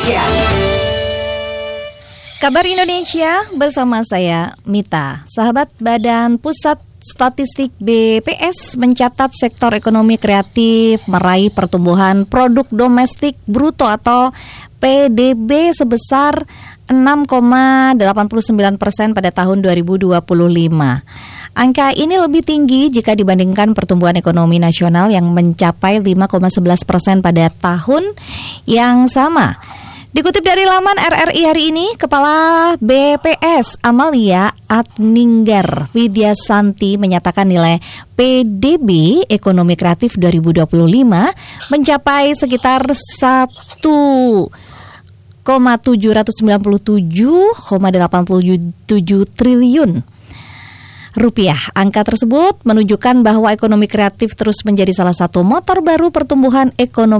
Indonesia. Kabar Indonesia bersama saya Mita. Sahabat, Badan Pusat Statistik BPS mencatat sektor ekonomi kreatif meraih pertumbuhan produk domestik bruto atau PDB sebesar 6,89% pada tahun 2025. Angka ini lebih tinggi jika dibandingkan pertumbuhan ekonomi nasional yang mencapai 5,11% pada tahun yang sama. Dikutip dari laman RRI hari ini, Kepala BPS Amalia Adninggar Widyasanti menyatakan nilai PDB ekonomi kreatif 2025 mencapai sekitar 1,797,87 triliun rupiah. Angka tersebut menunjukkan bahwa ekonomi kreatif terus menjadi salah satu motor baru pertumbuhan ekonomi